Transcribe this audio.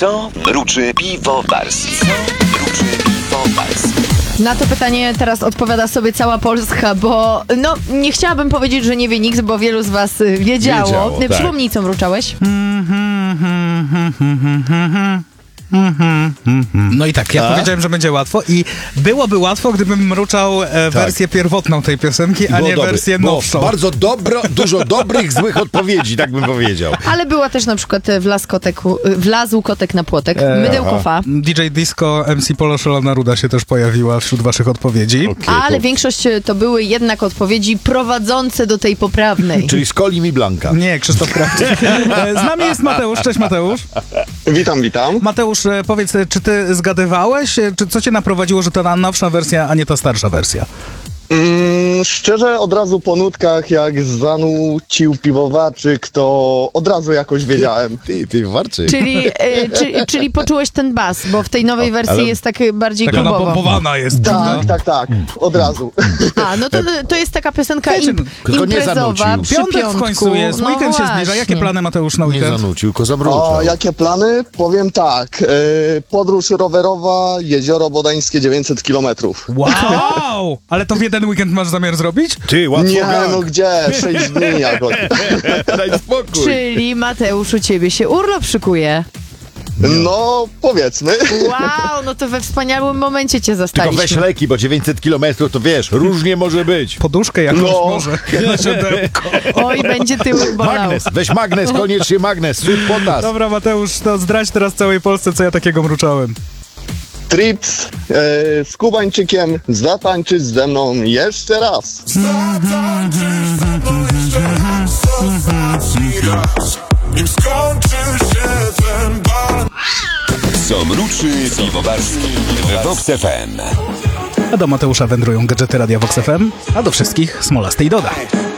Co mruczy piwowarski? Na to pytanie teraz odpowiada sobie cała Polska, bo nie chciałabym powiedzieć, że nie wie nikt, bo wielu z was wiedziało. Tak. Przypomnij, co mruczałeś. No i tak, ja powiedziałem, że będzie łatwo i byłoby łatwo, gdybym mruczał wersję pierwotną tej piosenki, a nie wersję nowszą. Bardzo dużo dobrych, złych odpowiedzi, tak bym powiedział. Ale była też na przykład wlazł kotek na płotek, mydełko fa. DJ Disco, MC Polo, Szalona Ruda się też pojawiła wśród waszych odpowiedzi. Ale większość to były jednak odpowiedzi prowadzące do tej poprawnej. Czyli Skoli mi Blanka. Nie, Krzysztof Krawczyk. Z nami jest Mateusz. Cześć, Mateusz. Witam. Mateusz, powiedz, czy ty zgadywałeś? Czy co cię naprowadziło, że to ta nowsza wersja, a nie ta starsza wersja? Szczerze, od razu po nutkach, jak zanucił piwowarczyk, to od razu jakoś wiedziałem. Piwowarczyk. Czyli poczułeś ten bas, bo w tej nowej wersji jest tak bardziej Taka klubowo. napompowana jest. Tak, od razu. To jest taka piosenka tylko nie imprezowa, zanucił. przy Piątek w piątku. końcu jest, weekend się zbliża. Jakie plany, Mateusz, na Nie weekend? zanucił, tylko zamruczał. Jakie plany? Powiem tak. Podróż rowerowa, Jezioro Bodańskie 900 kilometrów. Wow! Ale to w jeden weekend masz zamiar zrobić? Ty, łatwo Nie, gang. no gdzie? 6 dni jakoś. Daj spokój. Czyli Mateusz, u ciebie się urlop szykuje. No, powiedzmy. Wow, no to we wspaniałym momencie cię Tylko zastaliśmy. weź leki, bo 900 kilometrów to wiesz, różnie może być. Poduszkę jakąś No. może. Na siodełko. Oj, będzie tyłek bolał. Magnes, weź magnes, koniecznie magnes, stój potas. Dobra, Mateusz, to zdradź teraz całej Polsce, co ja takiego mruczałem. Trips z Kubańczykiem, zatańczyć ze mną jeszcze raz. Co mruczy piwowarski w Vox FM. A do Mateusza wędrują gadżety Radia Vox FM, a do wszystkich Smolastej doda.